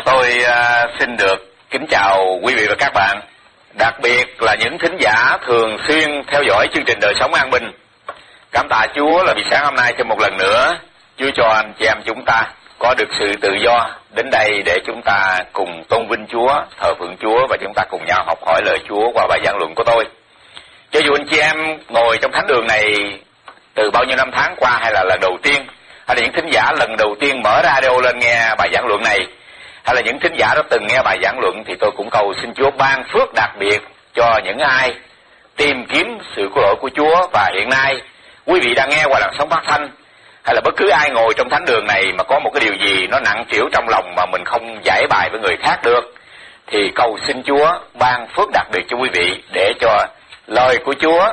Tôi xin được kính chào quý vị và các bạn, đặc biệt là những thính giả thường xuyên theo dõi chương trình Đời Sống An Bình. Cảm tạ Chúa là vì sáng hôm nay thêm một lần nữa, Chúa cho anh chị em chúng ta có được sự tự do đến đây để chúng ta cùng tôn vinh Chúa, thờ phượng Chúa và chúng ta cùng nhau học hỏi lời Chúa qua bài giảng luận của tôi. Cho dù anh chị em ngồi trong thánh đường này từ bao nhiêu năm tháng qua hay là lần đầu tiên, hay là những thính giả lần đầu tiên mở radio lên nghe bài giảng luận này, hay là những thính giả đã từng nghe bài giảng luận, thì tôi cũng cầu xin Chúa ban phước đặc biệt cho những ai tìm kiếm sự cứu rỗi của Chúa. Và hiện nay quý vị đang nghe qua làn sóng phát thanh, hay là bất cứ ai ngồi trong thánh đường này mà có một cái điều gì nó nặng trĩu trong lòng mà mình không giải bài với người khác được, thì cầu xin Chúa ban phước đặc biệt cho quý vị, để cho lời của Chúa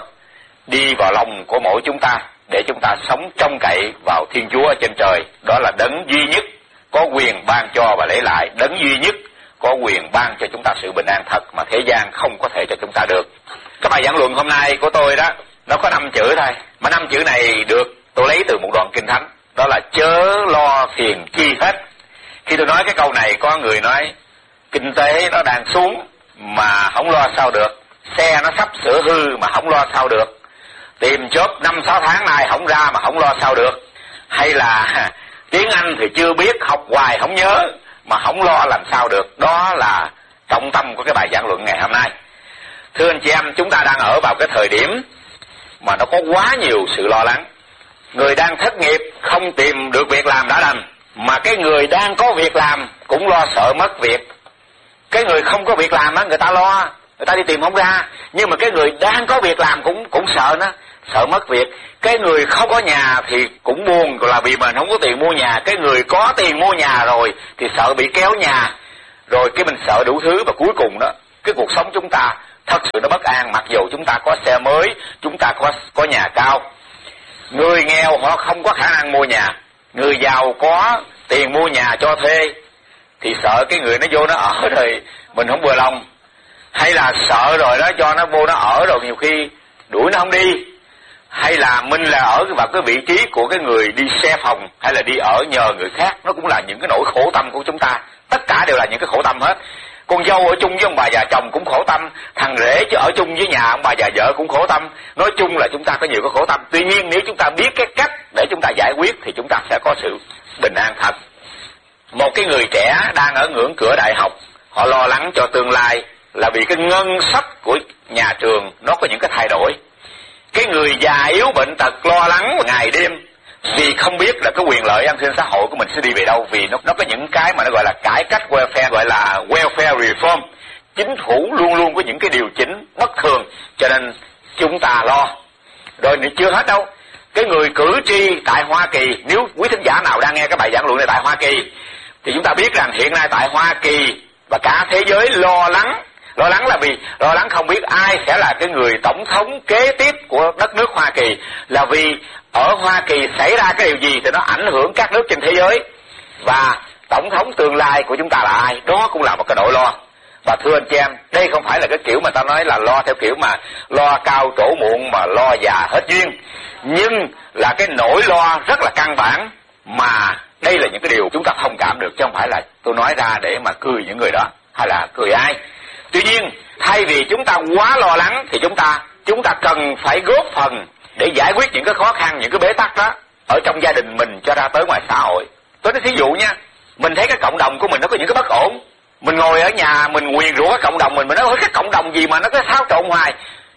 đi vào lòng của mỗi chúng ta, để chúng ta sống trông cậy vào Thiên Chúa ở trên trời. Đó là đấng duy nhất có quyền ban cho và lấy lại, đấng duy nhất có quyền ban cho chúng ta sự bình an thật mà thế gian không có thể cho chúng ta được. Cái bài giảng luận hôm nay của tôi đó, nó có 5 chữ thôi, mà 5 chữ này được tôi lấy từ một đoạn kinh thánh, đó là chớ lo phiền chi hết. Khi tôi nói cái câu này, có người nói kinh tế nó đang xuống mà không lo sao được, xe nó sắp sửa hư mà không lo sao được, tìm job 5-6 tháng nay không ra mà không lo sao được, hay là tiếng Anh thì chưa biết, học hoài không nhớ mà không lo làm sao được. Đó là trọng tâm của cái bài giảng luận ngày hôm nay. Thưa anh chị em, chúng ta đang ở vào cái thời điểm mà nó có quá nhiều sự lo lắng. Người đang thất nghiệp không tìm được việc làm đã đành, mà cái người đang có việc làm cũng lo sợ mất việc. Cái người không có việc làm á, người ta lo, người ta đi tìm không ra, nhưng mà cái người đang có việc làm cũng sợ nó, sợ mất việc. Cái người không có nhà thì cũng buồn là vì mình không có tiền mua nhà. Cái người có tiền mua nhà rồi thì sợ bị kéo nhà, rồi cái mình sợ đủ thứ. Và cuối cùng đó, cái cuộc sống chúng ta thật sự nó bất an, mặc dù chúng ta có xe mới, chúng ta có nhà cao. Người nghèo họ không có khả năng mua nhà, người giàu có tiền mua nhà cho thuê thì sợ cái người nó vô nó ở rồi mình không vừa lòng, hay là sợ rồi đó cho nó vô nó ở rồi nhiều khi đuổi nó không đi, hay là mình là ở vào cái vị trí của cái người đi xe phòng, hay là đi ở nhờ người khác. Nó cũng là những cái nỗi khổ tâm của chúng ta, tất cả đều là những cái khổ tâm hết. Con dâu ở chung với ông bà già chồng cũng khổ tâm, thằng rể chứ ở chung với nhà ông bà già vợ cũng khổ tâm. Nói chung là chúng ta có nhiều cái khổ tâm. Tuy nhiên nếu chúng ta biết cái cách để chúng ta giải quyết thì chúng ta sẽ có sự bình an thật. Một cái người trẻ đang ở ngưỡng cửa đại học, họ lo lắng cho tương lai là vì cái ngân sách của nhà trường nó có những cái thay đổi. Cái người già yếu bệnh tật lo lắng ngày đêm vì không biết là cái quyền lợi an sinh xã hội của mình sẽ đi về đâu, vì nó có những cái mà nó gọi là cải cách welfare, gọi là welfare reform. Chính phủ luôn luôn có những cái điều chỉnh bất thường, cho nên chúng ta lo. Rồi chưa hết đâu, cái người cử tri tại Hoa Kỳ, nếu quý thính giả nào đang nghe cái bài giảng luận này tại Hoa Kỳ, thì chúng ta biết rằng hiện nay tại Hoa Kỳ và cả thế giới lo lắng. Lo lắng là vì lo lắng không biết ai sẽ là cái người tổng thống kế tiếp của đất nước Hoa Kỳ, là vì ở Hoa Kỳ xảy ra cái điều gì thì nó ảnh hưởng các nước trên thế giới, và tổng thống tương lai của chúng ta là ai, đó cũng là một cái nỗi lo. Và thưa anh chị em, đây không phải là cái kiểu mà ta nói là lo theo kiểu mà lo cao trổ muộn mà lo già hết duyên, nhưng là cái nỗi lo rất là căn bản, mà đây là những cái điều chúng ta thông cảm được, chứ không phải là tôi nói ra để mà cười những người đó hay là cười ai. Tuy nhiên thay vì chúng ta quá lo lắng thì chúng ta cần phải góp phần để giải quyết những cái khó khăn, những cái bế tắc đó ở trong gia đình mình cho ra tới ngoài xã hội. Tôi nói thí dụ nha, mình thấy cái cộng đồng của mình nó có những cái bất ổn, mình ngồi ở nhà mình nguyền rủa cái cộng đồng mình nói cái cộng đồng gì mà nó cứ xáo trộn hoài.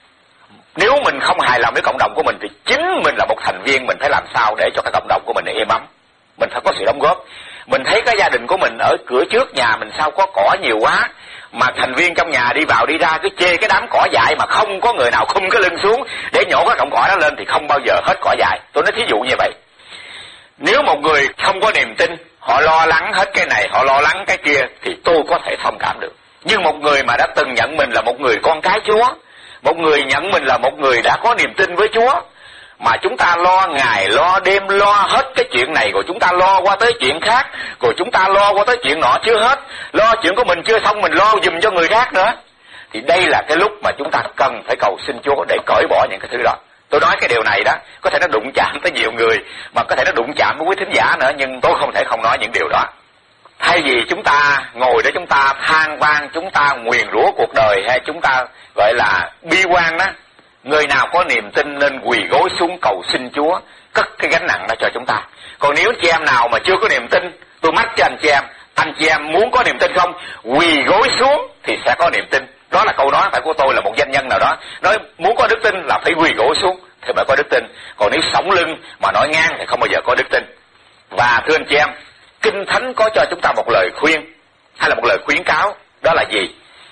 Nếu mình không hài lòng với cộng đồng của mình thì chính mình là một thành viên, mình phải làm sao để cho cái cộng đồng của mình êm ấm. Mình phải có sự đóng góp. Mình thấy cái gia đình của mình ở cửa trước nhà mình sao có cỏ nhiều quá, mà thành viên trong nhà đi vào đi ra cứ chê cái đám cỏ dại mà không có người nào khum cái lưng xuống để nhổ cái cọng cỏ đó lên thì không bao giờ hết cỏ dại. Tôi nói thí dụ như vậy. Nếu một người không có niềm tin, họ lo lắng hết cái này, họ lo lắng cái kia thì tôi có thể thông cảm được. Nhưng một người mà đã từng nhận mình là một người con cái Chúa, một người nhận mình là một người đã có niềm tin với Chúa, mà chúng ta lo ngày lo đêm, lo hết cái chuyện này rồi chúng ta lo qua tới chuyện khác, rồi chúng ta lo qua tới chuyện nọ chưa hết, lo chuyện của mình chưa xong mình lo giùm cho người khác nữa, thì đây là cái lúc mà chúng ta cần phải cầu xin Chúa để cởi bỏ những cái thứ đó. Tôi nói cái điều này đó, có thể nó đụng chạm tới nhiều người, mà có thể nó đụng chạm với quý thính giả nữa, nhưng tôi không thể không nói những điều đó. Thay vì chúng ta ngồi để chúng ta than van, chúng ta nguyền rủa cuộc đời, hay chúng ta gọi là bi quan đó, người nào có niềm tin nên quỳ gối xuống cầu xin Chúa cất cái gánh nặng đó cho chúng ta. Còn nếu anh chị em nào mà chưa có niềm tin, tôi mách cho anh chị em muốn có niềm tin không? Quỳ gối xuống thì sẽ có niềm tin. Đó là câu nói phải của tôi, là một doanh nhân nào đó nói muốn có đức tin là phải quỳ gối xuống thì mới có đức tin. Còn nếu sống lưng mà nói ngang thì không bao giờ có đức tin. Và thưa anh chị em, Kinh Thánh có cho chúng ta một lời khuyên hay là một lời khuyến cáo, đó là gì?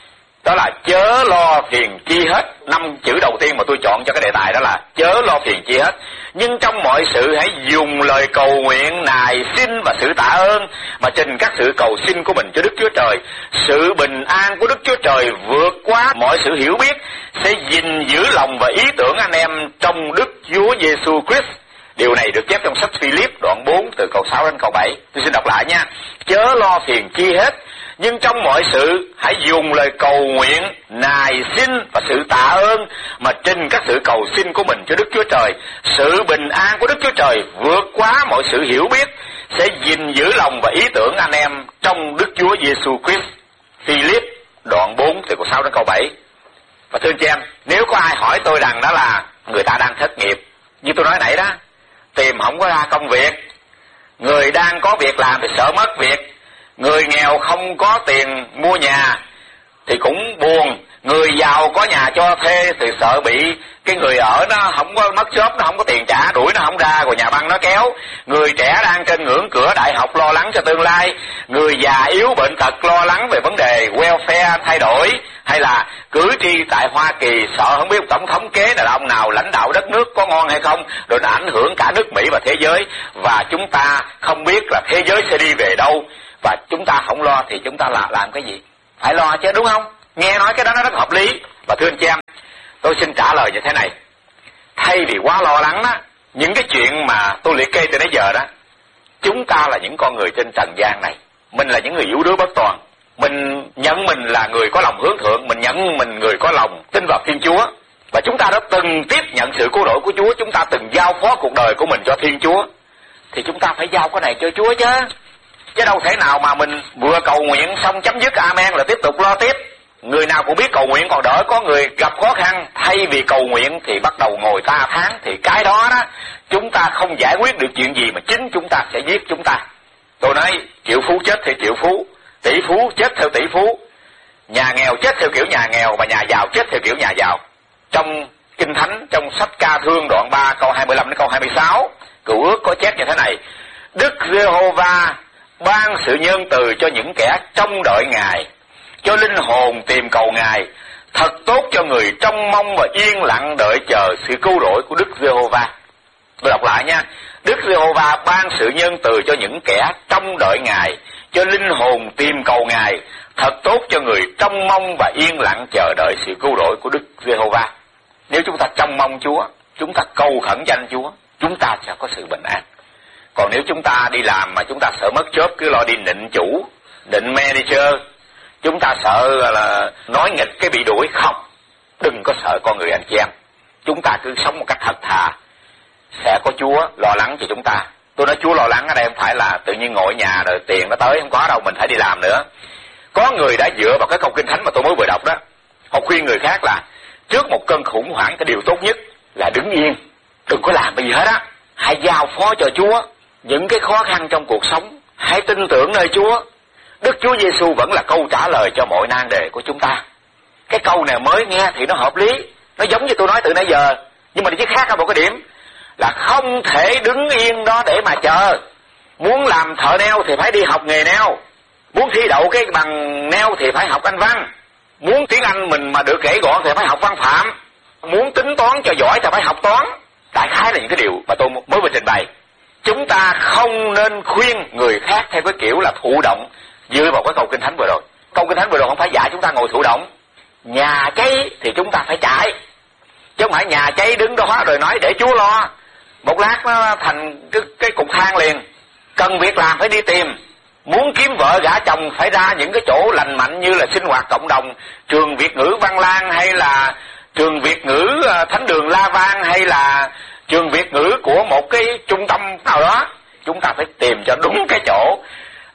Đó là chớ lo phiền chi hết. 5 chữ đầu tiên mà tôi chọn cho cái đề tài đó là chớ lo phiền chi hết, nhưng trong mọi sự hãy dùng lời cầu nguyện, nài xin và sự tạ ơn mà trình các sự cầu xin của mình cho Đức Chúa Trời. Sự bình an của Đức Chúa Trời vượt quá mọi sự hiểu biết sẽ gìn giữ lòng và ý tưởng anh em trong Đức Chúa Giêsu Christ. Điều này được chép trong sách Philip đoạn 4 từ câu 6 đến câu 7. Tôi xin đọc lại nha. Chớ lo phiền chi hết, nhưng trong mọi sự hãy dùng lời cầu nguyện, nài xin và sự tạ ơn mà trình các sự cầu xin của mình cho Đức Chúa Trời. Sự bình an của Đức Chúa Trời vượt quá mọi sự hiểu biết sẽ gìn giữ lòng và ý tưởng anh em trong Đức Chúa Giêsu Christ. Philip đoạn 4 từ câu 6 đến câu 7. Và thưa anh chị em, nếu có ai hỏi tôi rằng đó là người ta đang thất nghiệp, như tôi nói nãy đó, tìm không có ra công việc, người đang có việc làm thì sợ mất việc, người nghèo không có tiền mua nhà thì cũng buồn, người giàu có nhà cho thuê thì sợ bị cái người ở nó không có mất job, nó không có tiền trả, đuổi nó không ra rồi nhà băng nó kéo, người trẻ đang trên ngưỡng cửa đại học lo lắng cho tương lai, người già yếu bệnh tật lo lắng về vấn đề welfare thay đổi, hay là cử tri tại Hoa Kỳ sợ không biết tổng thống kế là ông nào lãnh đạo đất nước có ngon hay không, rồi nó ảnh hưởng cả nước Mỹ và thế giới, và chúng ta không biết là thế giới sẽ đi về đâu, và chúng ta không lo thì chúng ta làm cái gì? Phải lo chứ, đúng không? Nghe nói cái đó nó rất hợp lý. Và thưa anh chị em, tôi xin trả lời như thế này. Thay vì quá lo lắng đó, những cái chuyện mà tôi liệt kê từ nãy giờ đó, chúng ta là những con người trên trần gian này, mình là những người yếu đuối bất toàn, mình nhận mình là người có lòng hướng thượng, mình nhận mình người có lòng tin vào Thiên Chúa, và chúng ta đã từng tiếp nhận sự cứu rỗi của Chúa, chúng ta từng giao phó cuộc đời của mình cho Thiên Chúa, thì chúng ta phải giao cái này cho Chúa chứ đâu thể nào mà mình vừa cầu nguyện xong chấm dứt amen rồi tiếp tục lo tiếp. Người nào cũng biết cầu nguyện còn đỡ, có người gặp khó khăn, thay vì cầu nguyện thì bắt đầu ngồi ta tháng, thì cái đó chúng ta không giải quyết được chuyện gì mà chính chúng ta sẽ giết chúng ta. Tôi nói triệu phú chết theo triệu phú, tỷ phú chết theo tỷ phú, nhà nghèo chết theo kiểu nhà nghèo, và nhà giàu chết theo kiểu nhà giàu. Trong Kinh Thánh, trong sách Ca Thương đoạn 3 câu 25 đến câu 26, Cựu Ước có chép như thế này: Đức Giê-hô-va ban sự nhân từ cho những kẻ trông đợi Ngài, cho linh hồn tìm cầu Ngài. Thật tốt cho người trông mong và yên lặng đợi chờ sự cứu rỗi của Đức Giê-hô-va. Tôi đọc lại nha. Đức Giê-hô-va ban sự nhân từ cho những kẻ trông đợi Ngài, cho linh hồn tìm cầu Ngài. Thật tốt cho người trông mong và yên lặng chờ đợi sự cứu rỗi của Đức Giê-hô-va. Nếu chúng ta trông mong Chúa, chúng ta cầu khẩn danh Chúa, chúng ta sẽ có sự bình an. Còn nếu chúng ta đi làm mà chúng ta sợ mất job, cứ lo đi nịnh chủ, nịnh manager, chúng ta sợ là nói nghịch cái bị đuổi, không. Đừng có sợ con người anh chị em. Chúng ta cứ sống một cách thật thà, sẽ có Chúa lo lắng cho chúng ta. Tôi nói Chúa lo lắng ở đây không phải là tự nhiên ngồi ở nhà rồi tiền nó tới, không có đâu, mình phải đi làm nữa. Có người đã dựa vào cái câu Kinh Thánh mà tôi mới vừa đọc đó, họ khuyên người khác là trước một cơn khủng hoảng, cái điều tốt nhất là đứng yên, đừng có làm cái gì hết á. Hãy giao phó cho Chúa những cái khó khăn trong cuộc sống, hãy tin tưởng nơi Chúa. Đức Chúa Giêsu vẫn là câu trả lời cho mọi nan đề của chúng ta. Cái câu này mới nghe thì nó hợp lý, nó giống như tôi nói từ nãy giờ, nhưng mà chỉ khác ở một cái điểm là không thể đứng yên đó để mà chờ. Muốn làm thợ neo thì phải đi học nghề neo, muốn thi đậu cái bằng neo thì phải học Anh văn, muốn tiếng Anh mình mà được gãy gọn thì phải học văn phạm, muốn tính toán cho giỏi thì phải học toán. Đại khái là những cái điều mà tôi mới vừa trình bày. Chúng ta không nên khuyên người khác theo cái kiểu là thụ động dựa vào cái câu Kinh Thánh vừa rồi. Câu Kinh Thánh vừa rồi không phải dạy chúng ta ngồi thụ động. Nhà cháy thì chúng ta phải chạy, chứ không phải nhà cháy đứng đó rồi nói để Chúa lo, một lát nó thành cái cục than liền. Cần việc làm phải đi tìm, muốn kiếm vợ gả chồng phải ra những cái chỗ lành mạnh như là sinh hoạt cộng đồng, trường Việt ngữ Văn Lang, hay là trường Việt ngữ Thánh đường La Vang, hay là trường Việt ngữ của một cái trung tâm nào đó. Chúng ta phải tìm cho đúng cái chỗ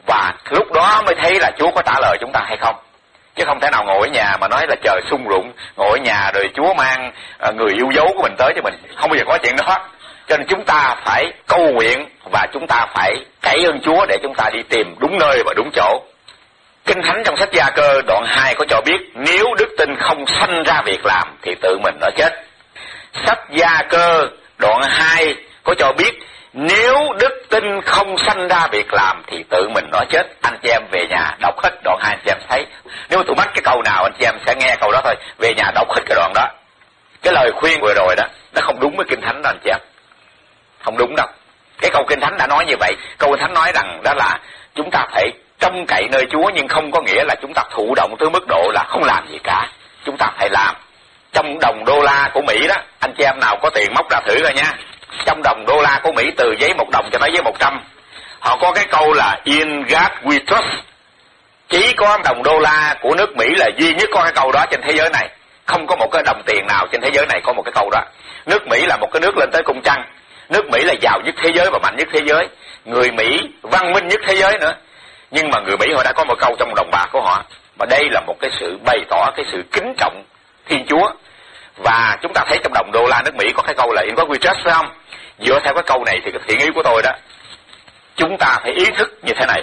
Và lúc đó mới thấy là Chúa có trả lời chúng ta hay không. Chứ không thể nào ngồi ở nhà mà nói là trời sung rụng, ngồi ở nhà rồi Chúa mang người yêu dấu của mình tới cho mình. Không bao giờ có chuyện đó. Cho nên chúng ta phải cầu nguyện và chúng ta phải cậy ơn Chúa để chúng ta đi tìm đúng nơi và đúng chỗ. Kinh Thánh trong sách Gia Cơ đoạn 2 có cho biết nếu đức tin không sanh ra việc làm thì tự mình nó chết. Sách Gia Cơ đoạn 2 có cho biết nếu đức tin không sanh ra việc làm thì tự mình nó chết. Anh chị em về nhà đọc hết đoạn 2 anh chị em thấy. Nếu tôi mắc cái câu nào anh chị em sẽ nghe câu đó thôi. Về nhà đọc hết cái đoạn đó. Cái lời khuyên vừa rồi đó nó không đúng với Kinh Thánh đó anh chị em. Không đúng đâu. Cái câu Kinh Thánh đã nói như vậy. Câu Kinh Thánh nói rằng đó là chúng ta phải trông cậy nơi Chúa, nhưng không có nghĩa là chúng ta thụ động tới mức độ là không làm gì cả. Chúng ta phải làm. Trong đồng đô la của Mỹ đó, anh chị em nào có tiền móc ra thử rồi nha. Trong đồng đô la của Mỹ từ giấy 1 đồng cho tới giấy 100, họ có cái câu là In God we trust. Chỉ có đồng đô la của nước Mỹ là duy nhất có cái câu đó trên thế giới này. Không có một cái đồng tiền nào trên thế giới này có một cái câu đó. Nước Mỹ là một cái nước lên tới cung trăng. Nước Mỹ là giàu nhất thế giới và mạnh nhất thế giới. Người Mỹ văn minh nhất thế giới nữa. Nhưng mà người Mỹ họ đã có một câu trong đồng bạc của họ. Mà đây là một cái sự bày tỏ cái sự kính trọng Thiên Chúa. Và chúng ta thấy trong đồng đô la nước Mỹ có cái câu là In God we trust, phải không? Dựa theo cái câu này thì cái thiện ý của tôi đó, chúng ta phải ý thức như thế này.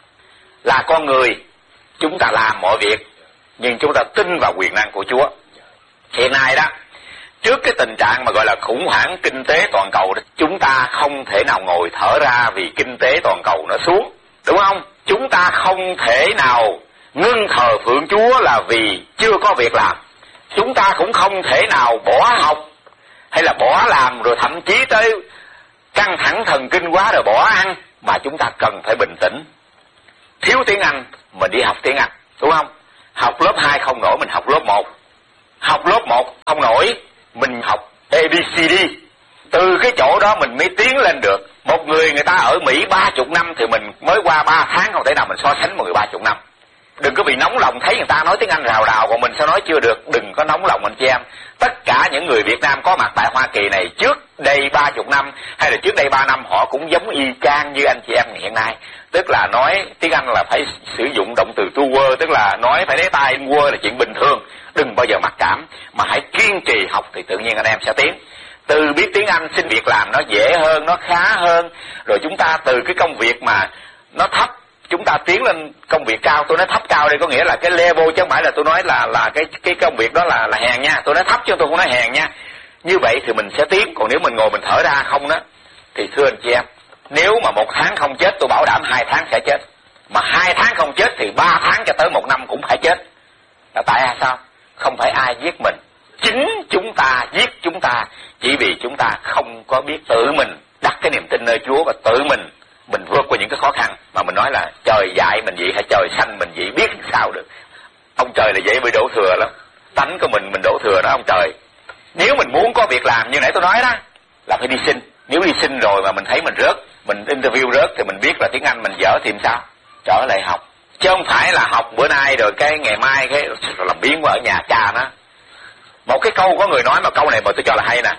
Là con người, chúng ta làm mọi việc, nhưng chúng ta tin vào quyền năng của Chúa. Hiện nay đó, trước cái tình trạng mà gọi là khủng hoảng kinh tế toàn cầu đó, chúng ta không thể nào ngồi thở ra vì kinh tế toàn cầu nó xuống, đúng không? Chúng ta không thể nào ngưng thờ phượng Chúa là vì chưa có việc làm. Chúng ta cũng không thể nào bỏ học hay là bỏ làm, rồi thậm chí tới căng thẳng thần kinh quá rồi bỏ ăn, mà chúng ta cần phải bình tĩnh. Thiếu tiếng Anh mình đi học tiếng Anh, đúng không? Học lớp 2 không nổi mình học lớp 1. Học lớp 1 không nổi mình học ABCD. Từ cái chỗ đó mình mới tiến lên được. Một người ta ở Mỹ 30 năm thì mình mới qua 3 tháng, không thể nào mình so sánh một người 30 năm. Đừng có bị nóng lòng thấy người ta nói tiếng Anh rào rào còn mình sao nói chưa được. Đừng có nóng lòng anh chị em. Tất cả những người Việt Nam có mặt tại Hoa Kỳ này trước đây 30 năm hay là trước đây 3 năm họ cũng giống y chang như anh chị em hiện nay. Tức là nói tiếng Anh là phải sử dụng động từ to word, tức là nói phải lấy tay in word là chuyện bình thường. Đừng bao giờ mặc cảm mà hãy kiên trì học thì tự nhiên anh em sẽ tiến. Từ biết tiếng Anh xin việc làm nó dễ hơn, nó khá hơn. Rồi chúng ta từ cái công việc mà nó thấp, chúng ta tiến lên công việc cao. Tôi nói thấp cao đây có nghĩa là cái level, chứ không phải là tôi nói là cái công việc đó là hèn nha. Tôi nói thấp chứ tôi không nói hèn nha. Như vậy thì mình sẽ tiến. Còn nếu mình ngồi mình thở ra không đó thì thưa anh chị em, nếu mà 1 tháng không chết tôi bảo đảm 2 tháng sẽ chết. Mà 2 tháng không chết thì 3 tháng cho tới 1 năm cũng phải chết. Là tại sao? Không phải ai giết mình, chính chúng ta giết chúng ta, chỉ vì chúng ta không có biết tự mình đặt cái niềm tin nơi Chúa và tự mình vượt qua những cái khó khăn. Mà mình nói là trời dạy mình vậy hay trời sanh mình vậy, biết sao được. Ông trời là dễ bị đổ thừa lắm. Tánh của mình đổ thừa đó ông trời. Nếu mình muốn có việc làm như nãy tôi nói đó là phải đi xin. Nếu đi xin rồi mà mình thấy mình rớt, mình interview rớt thì mình biết là tiếng Anh mình dở thì sao? Trở lại học. Chứ không phải là học bữa nay rồi cái ngày mai cái làm biến qua ở nhà cha nó. Một cái câu có người nói mà câu này mà tôi cho là hay nè.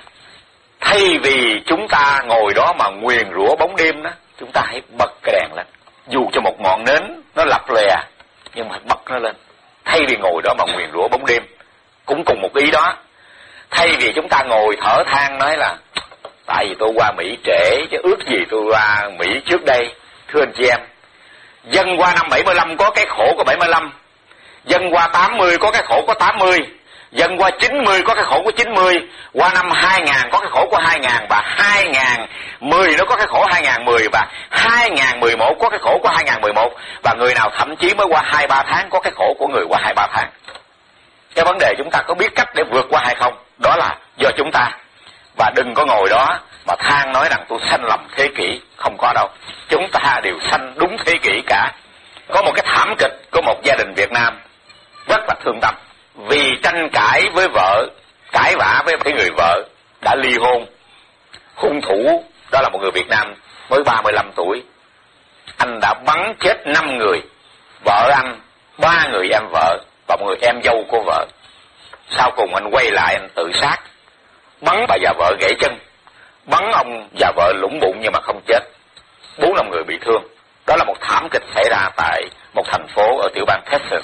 Thay vì chúng ta ngồi đó mà nguyền rủa bóng đêm đó, chúng ta hãy bật cái đèn lên. Dù cho một ngọn nến nó lập lè nhưng mà bật nó lên. Thay vì ngồi đó mà nguyền rủa bóng đêm, cũng cùng một ý đó. Thay vì chúng ta ngồi thở than nói là tại vì tôi qua Mỹ trễ chứ ước gì tôi qua Mỹ trước đây. Thưa anh chị em, dân qua năm 75 có cái khổ của 75, dân qua 80 có cái khổ của 80, dân qua 90 có cái khổ của 90, qua năm 2000 có cái khổ của 2000, và 2010 nó có cái khổ 2010, và 2011 có cái khổ của 2011, và người nào thậm chí mới qua 2-3 tháng có cái khổ của người qua 2-3 tháng. Cái vấn đề chúng ta có biết cách để vượt qua hay không, đó là do chúng ta. Và đừng có ngồi đó mà than nói rằng tôi sanh lầm thế kỷ, không có đâu. Chúng ta đều sanh đúng thế kỷ cả. Có một cái thảm kịch của một gia đình Việt Nam rất là thương tâm. Vì tranh cãi với vợ, cãi vã với cái người vợ đã ly hôn. Hung thủ đó là một người Việt Nam mới 35 tuổi. Anh đã bắn chết 5 người, vợ anh, 3 người em vợ và một người em dâu của vợ. Sau cùng anh quay lại anh tự sát, bắn bà già vợ gãy chân, bắn ông già vợ lũng bụng nhưng mà không chết. 4-5 người bị thương. Đó là một thảm kịch xảy ra tại một thành phố ở tiểu bang Texas.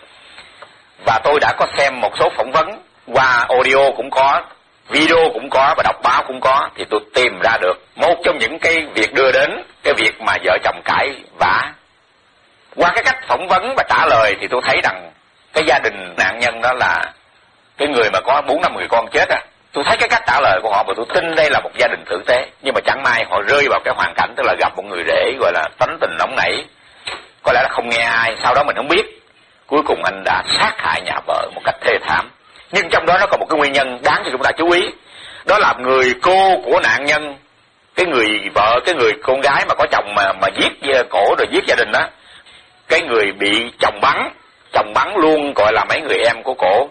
Và tôi đã có xem một số phỏng vấn, qua audio cũng có, video cũng có và đọc báo cũng có, thì tôi tìm ra được một trong những cái việc đưa đến cái việc mà vợ chồng cãi vã. Qua cái cách phỏng vấn và trả lời thì tôi thấy rằng cái gia đình nạn nhân đó là cái người mà có 4-5 người con chết á. Tôi thấy cái cách trả lời của họ và tôi tin đây là một gia đình tử tế. Nhưng mà chẳng may họ rơi vào cái hoàn cảnh tức là gặp một người rể gọi là tánh tình nóng nảy, có lẽ là không nghe ai, sau đó mình không biết. Cuối cùng anh đã sát hại nhà vợ một cách thê thảm. Nhưng trong đó nó có một cái nguyên nhân đáng cho chúng ta chú ý. Đó là người cô của nạn nhân, cái người vợ, cái người con gái mà có chồng mà giết cổ rồi giết gia đình đó. Cái người bị chồng bắn luôn gọi là mấy người em của cổ.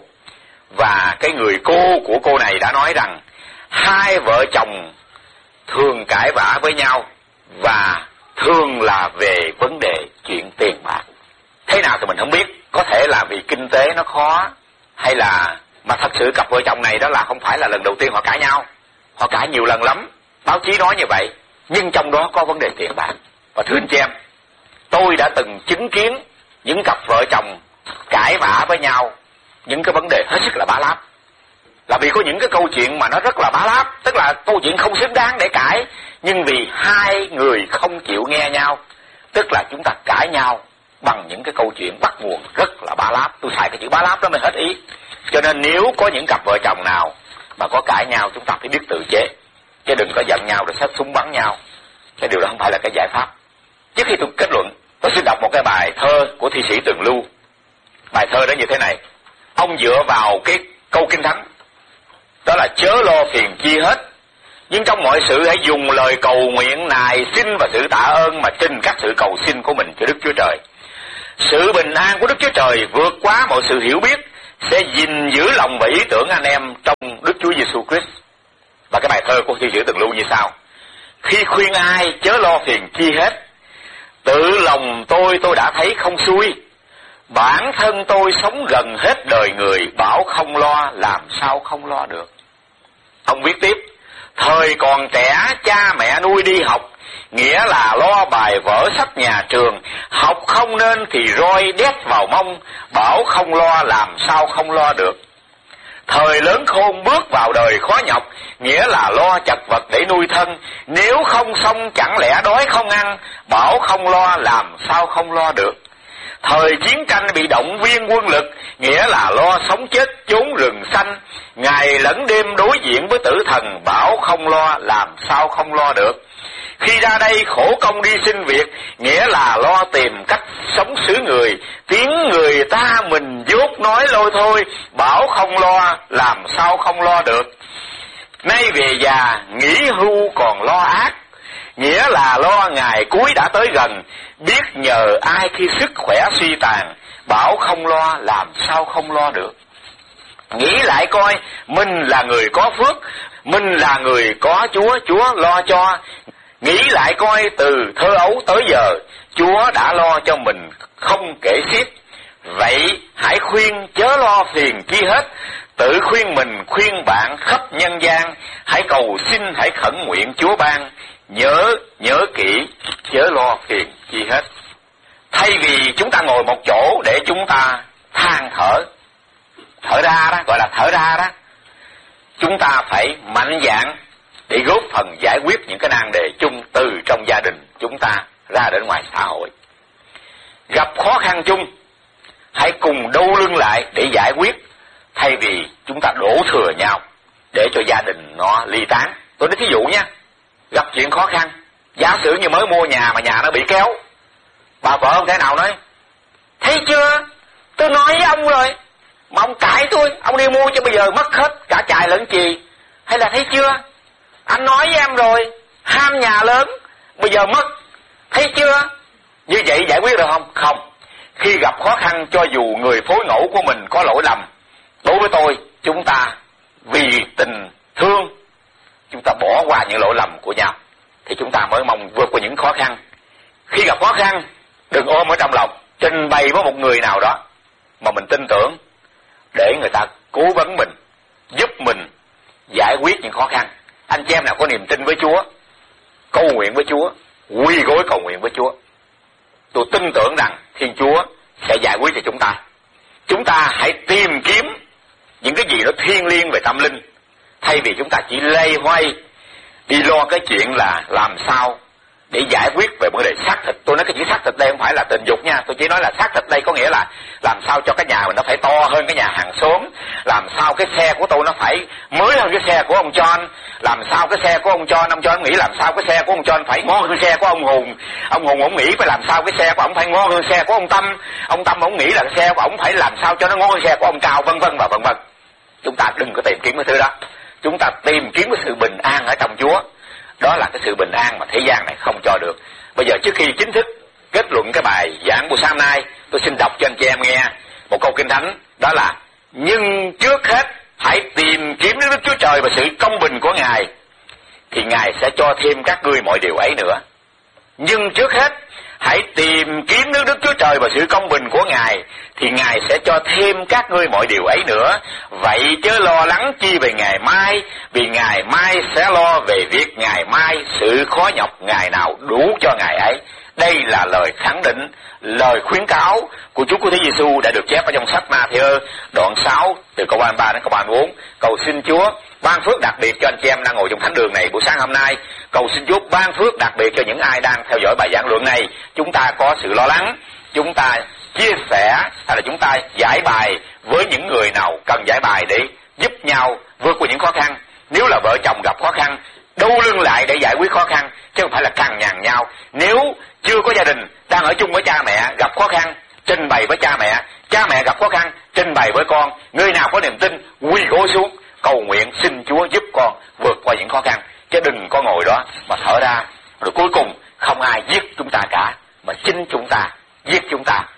Và cái người cô của cô này đã nói rằng hai vợ chồng thường cãi vã với nhau và thường là về vấn đề chuyện tiền bạc. Thế nào thì mình không biết, có thể là vì kinh tế nó khó, hay là mà thật sự cặp vợ chồng này đó là không phải là lần đầu tiên họ cãi nhau, họ cãi nhiều lần lắm, báo chí nói như vậy, nhưng trong đó có vấn đề tiền bạc. Và thưa anh chị em, tôi đã từng chứng kiến những cặp vợ chồng cãi vã với nhau những cái vấn đề hết sức là bá láp, là vì có những cái câu chuyện mà nó rất là bá láp, tức là câu chuyện không xứng đáng để cãi, nhưng vì hai người không chịu nghe nhau, tức là chúng ta cãi nhau bằng những cái câu chuyện bắt nguồn rất là bá láp. Tôi xài cái chữ bá láp đó mới hết ý. Cho nên nếu có những cặp vợ chồng nào mà có cãi nhau, chúng ta phải biết tự chế, chứ đừng có giận nhau rồi xách súng bắn nhau. Cái điều đó không phải là cái giải pháp. Trước khi tôi kết luận, tôi xin đọc một cái bài thơ của thi sĩ Tường Lưu. Bài thơ đó như thế này. Ông dựa vào cái câu Kinh Thánh, đó là chớ lo phiền chi hết, nhưng trong mọi sự hãy dùng lời cầu nguyện, nài xin và sự tạ ơn mà trình các sự cầu xin của mình cho Đức Chúa Trời. Sự bình an của Đức Chúa Trời vượt quá mọi sự hiểu biết, sẽ gìn giữ lòng và ý tưởng anh em trong Đức Chúa Giêsu Christ. Và cái bài thơ của thi sĩ Tường Lưu như sau. Khi khuyên ai chớ lo phiền chi hết, tự lòng tôi đã thấy không xuôi. Bản thân tôi sống gần hết đời người, bảo không lo làm sao không lo được. Ông viết tiếp, thời còn trẻ cha mẹ nuôi đi học, nghĩa là lo bài vở sách nhà trường, học không nên thì roi đét vào mông, bảo không lo làm sao không lo được. Thời lớn khôn bước vào đời khó nhọc, nghĩa là lo chật vật để nuôi thân, nếu không xong chẳng lẽ đói không ăn, bảo không lo làm sao không lo được. Thời chiến tranh bị động viên quân lực, nghĩa là lo sống chết chốn rừng xanh, ngày lẫn đêm đối diện với tử thần, bảo không lo làm sao không lo được. Khi ra đây khổ công đi xin việc, nghĩa là lo tìm cách sống xứ người, tiếng người ta mình dốt nói lôi thôi, bảo không lo làm sao không lo được. Nay về già nghỉ hưu còn lo ác, nghĩa là lo ngày cuối đã tới gần, biết nhờ ai khi sức khỏe suy tàn, bảo không lo làm sao không lo được. Nghĩ lại coi, mình là người có phước, mình là người có Chúa, Chúa lo cho. Nghĩ lại coi từ thơ ấu tới giờ, Chúa đã lo cho mình không kể xiết. Vậy hãy khuyên chớ lo phiền chi hết, tự khuyên mình khuyên bạn khắp nhân gian, hãy cầu xin hãy khẩn nguyện Chúa ban, nhớ kỹ chớ lo phiền chi hết. Thay vì chúng ta ngồi một chỗ để chúng ta than thở ra đó, gọi là thở ra đó, chúng ta phải mạnh dạn để góp phần giải quyết những cái nan đề chung từ trong gia đình chúng ta ra đến ngoài xã hội. Gặp khó khăn chung, hãy cùng đâu lưng lại để giải quyết, thay vì chúng ta đổ thừa nhau để cho gia đình nó ly tán. Tôi nói thí dụ nha, gặp chuyện khó khăn, giả sử như mới mua nhà mà nhà nó bị kéo, bà vợ không thể nào nói, thấy chưa, tôi nói với ông rồi, mà ông cãi tôi, ông đi mua cho bây giờ mất hết cả chài lẫn chì. Hay là thấy chưa, anh nói với em rồi, ham nhà lớn, bây giờ mất, thấy chưa? Như vậy giải quyết được không? Không. Khi gặp khó khăn, cho dù người phối ngẫu của mình có lỗi lầm, đối với tôi, chúng ta vì tình thương, chúng ta bỏ qua những lỗi lầm của nhau, thì chúng ta mới mong vượt qua những khó khăn. Khi gặp khó khăn, đừng ôm ở trong lòng, trình bày với một người nào đó mà mình tin tưởng, để người ta cố vấn mình, giúp mình giải quyết những khó khăn. Anh chị em nào có niềm tin với Chúa, cầu nguyện với Chúa, quy gối cầu nguyện với Chúa, tôi tin tưởng rằng Thiên Chúa sẽ giải quyết cho chúng ta. Chúng ta hãy tìm kiếm những cái gì đó thiêng liêng về tâm linh, thay vì chúng ta chỉ loay hoay đi lo cái chuyện là làm sao để giải quyết về vấn đề xác thịt. Tôi nói cái chữ xác thịt đây không phải là tình dục nha, tôi chỉ nói là xác thịt đây có nghĩa là làm sao cho cái nhà mình nó phải to hơn cái nhà hàng xóm, làm sao cái xe của tôi nó phải mới hơn cái xe của ông John, làm sao cái xe của ông John nghĩ làm sao cái xe của ông John phải ngon hơn xe của ông Hùng ông nghĩ phải làm sao cái xe của ông phải ngon hơn xe của ông Tâm ông nghĩ là cái xe của ông phải làm sao cho nó ngon hơn xe của ông Cao, vân vân và vân vân. Chúng ta đừng có tìm kiếm cái thứ đó, chúng ta tìm kiếm cái sự bình an ở trong Chúa. Đó là cái sự bình an mà thế gian này không cho được. Bây giờ trước khi chính thức kết luận cái bài giảng buổi sáng nay, tôi xin đọc cho anh chị em nghe một câu Kinh Thánh, đó là: nhưng trước hết hãy tìm kiếm Đức Chúa Trời và sự công bình của Ngài, thì Ngài sẽ cho thêm các ngươi mọi điều ấy nữa. Nhưng trước hết hãy tìm kiếm Đức Chúa Trời và sự công bình của Ngài, thì Ngài sẽ cho thêm các ngươi mọi điều ấy nữa. Vậy chớ lo lắng chi về ngày mai, vì ngày mai sẽ lo về việc ngày mai, sự khó nhọc ngày nào đủ cho ngày ấy. Đây là lời khẳng định, lời khuyến cáo của Chúa Cứu Thế Giêsu đã được chép ở trong sách Ma-thi-ơ đoạn 6 từ câu 33 đến câu 34. Cầu xin Chúa ban phước đặc biệt cho anh chị em đang ngồi trong thánh đường này buổi sáng hôm nay. Cầu xin Chúa ban phước đặc biệt cho những ai đang theo dõi bài giảng luận này. Chúng ta có sự lo lắng, chúng ta chia sẻ hay là chúng ta giải bài với những người nào cần giải bài để giúp nhau vượt qua những khó khăn. Nếu là vợ chồng gặp khó khăn, đâu lưng lại để giải quyết khó khăn, chứ không phải là cằn nhằn nhau. Nếu chưa có gia đình, đang ở chung với cha mẹ, gặp khó khăn, trình bày với cha mẹ gặp khó khăn, trình bày với con. Người nào có niềm tin, quỳ gối xuống, cầu nguyện xin Chúa giúp con vượt qua những khó khăn, chứ đừng có ngồi đó mà thở ra, rồi cuối cùng không ai giết chúng ta cả, mà chính chúng ta giết chúng ta.